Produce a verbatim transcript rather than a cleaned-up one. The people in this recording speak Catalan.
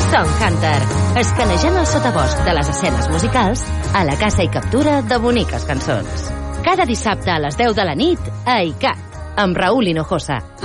Hunter, escanejant el sotabosc de les escenes musicals a la caça i captura de boniques cançons. Cada dissabte a les deu de la nit a I C A T, amb Raúl Hinojosa.